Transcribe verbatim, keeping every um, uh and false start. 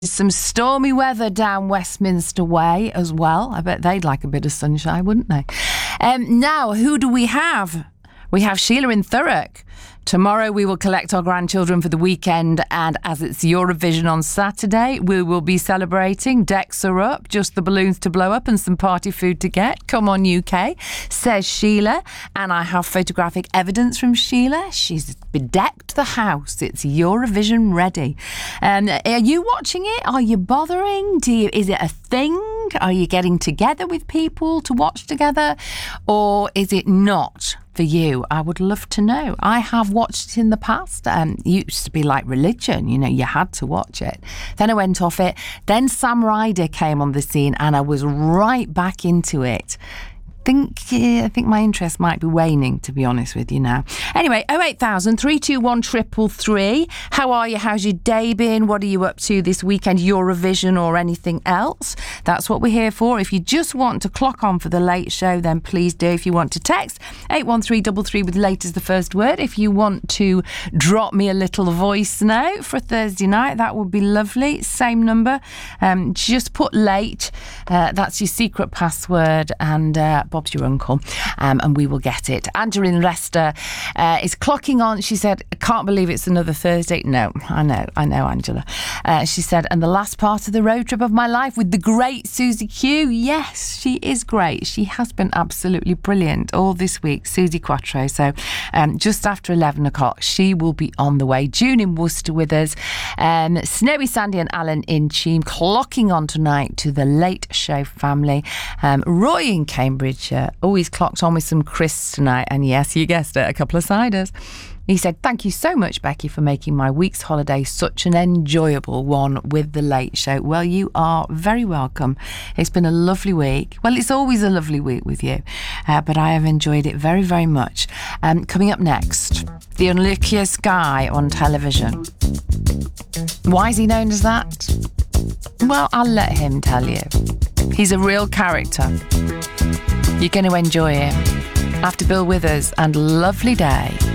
Some stormy weather down Westminster Way as well. I bet they'd like a bit of sunshine, wouldn't they? Um, now, who do we have? We have Sheila in Thurrock. Tomorrow we will collect our grandchildren for the weekend, and as it's Eurovision on Saturday, we will be celebrating. Decks are up, just the balloons to blow up and some party food to get. Come on, U K, says Sheila. And I have photographic evidence from Sheila. She's bedecked the house. It's Eurovision ready. Um, are you watching it? Are you bothering? Do you, is it a thing? Are you getting together with people to watch together? Or is it not for you? I would love to know. I have watched it in the past. Um, it used to be like religion, you know, you had to watch it. Then I went off it. Then Sam Ryder came on the scene and I was right back into it. Think, uh, I think my interest might be waning, to be honest with you now. Anyway, oh eight thousand, three two one, three three three. How are you? How's your day been? What are you up to this weekend? Eurovision or anything else? That's what we're here for. If you just want to clock on for the late show, then please do. If you want to text, eight one three three three with late as the first word. If you want to drop me a little voice note for a Thursday night, that would be lovely. Same number. Um, just put late. Uh, that's your secret password, and uh, Bob's your uncle, um, and we will get it. Angela in Leicester uh, is clocking on. She said, I can't believe it's another Thursday. No, I know, I know, Angela. Uh, she said, and the last part of the road trip of my life with the great Susie Q. Yes, she is great. She has been absolutely brilliant all this week, Susie Quattro. So um, just after eleven o'clock, she will be on the way. June in Worcester with us. Um, Snowy, Sandy and Alan in Cheam clocking on tonight to the Late Show family. Um, Roy in Cambridge uh, always clocked on with some crisps tonight, and yes, you guessed it, a couple of ciders. He said, thank you so much, Becky, for making my week's holiday such an enjoyable one with the Late Show. Well, you are very welcome. It's been a lovely week. Well, it's always a lovely week with you, uh, but I have enjoyed it very, very much. Um, coming up next, the unluckiest guy on television. Why is he known as that? Well, I'll let him tell you. He's a real character. You're going to enjoy him. After Bill Withers and Lovely Day.